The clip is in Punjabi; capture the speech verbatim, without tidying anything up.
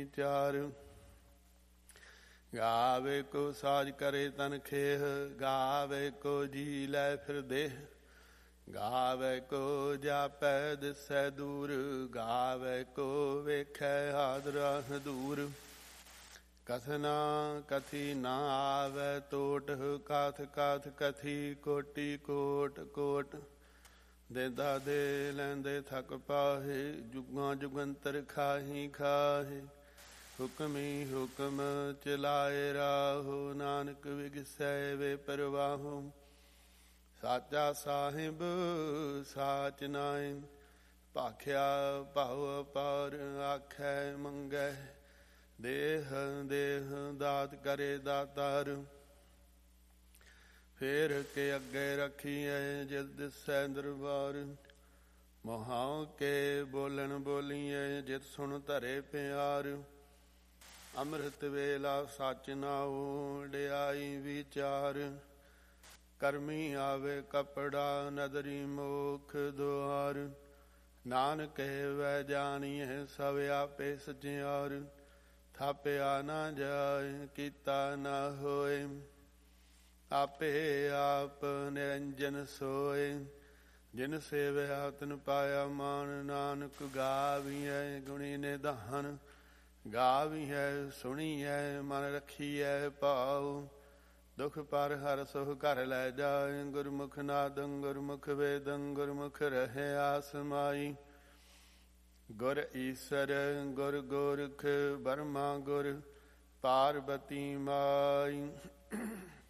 ਵਿਚਾਰ। ਗਾਵੇ ਕੋ ਸਾਜ ਕਰੇ ਤਨ ਖੇਹ, ਗਾਵੇ ਕੋ ਜੀ ਲੈ ਫਿਰ ਦੇਹ। ਗਾਵੇ ਕੋ ਜਾਪੈ ਦਿਸੈ ਦੂਰ, ਗਾਵੇ ਕੋ ਵੇਖੈ ਹਾਦਰਾ ਦੂਰ। ਕਥਨਾ ਕਥੀ ਨਾ ਆਵੈ ਟੋਟ, ਕਾਥ ਕਾਥ ਕਥੀ ਕੋਟੀ ਕੋਟ ਕੋਟ। ਦੇਦਾ ਦੇ ਲੈਂਦੇ ਥਕ ਪਾਹੇ, ਜੁਗਾਂ ਜੁਗੰਤਰ ਖਾਹੀ ਖਾਹੇ। ਹੁਕਮੀ ਹੁਕਮ ਚਲਾਏ ਰਾਹੋ, ਨਾਨਕ ਵਿਗਸੈ ਵੇ ਪਰਵਾਹੋ। ਸਾਚਾ ਸਾਹਿਬ ਸਾਚ ਨਾਇ, ਭਾਖਿਆ ਭਾਉ ਪਾਰ ਆਖੈ ਮੰਗੈ। ਦੇਹ ਦੇਹ ਦਾਤ ਕਰੇ ਦਾਤਾਰ, ਫੇਰ ਕੇ ਅੱਗੇ ਰੱਖੀਐ ਜਿਸ ਦਿਸੈ ਦਰਬਾਰ। ਮੁਹਾਉ ਕੇ ਬੋਲਣ ਬੋਲੀਐ, ਜਿਤ ਸੁਣ ਧਰੇ ਪਿਆਰ। ਅੰਮ੍ਰਿਤ ਵੇਲਾ ਸੱਚ ਨਾਉ, ਵਡਿਆਈ ਵਿਚਾਰ। ਕਰਮੀ ਆਵੇ ਕਪੜਾ, ਨਦਰੀ ਮੋਖ ਦੁਆਰ। ਨਾਨਕ ਵੈ ਜਾਣੀਐ ਸਭ ਆਪੇ ਸਚਿਆਰ। ਥਾਪਿਆ ਨਾ ਜਾਏ, ਕੀਤਾ ਨਾ ਹੋਏ, ਆਪੇ ਆਪ ਨਿਰੰਜਨ ਸੋਏ। ਜਿਨ ਸੇਵਿਆ ਤਿਨ ਪਾਇਆ ਮਾਨ, ਨਾਨਕ ਗਾਵੀਐ ਗੁਣੀ ਨਿਧਾਨ। ਗਾਵੀਐ ਸੁਣੀਐ ਮਨ ਰਖੀਐ ਭਾਉ, ਦੁਖ ਪਰ ਹਰ ਸੁਖ ਘਰ ਲੈ ਜਾਏ। ਗੁਰਮੁਖ ਨਾਦੰ ਗੁਰਮੁਖ ਵੇਦੰ, ਗੁਰਮੁਖ ਰਹਿਆ ਸਮਾਈ। ਗੁਰ ਈਸਰ ਗੁਰ ਗੋਰਖ ਬਰਮਾ ਗੁਰ ਪਾਰਬਤੀ ਮਾਈ।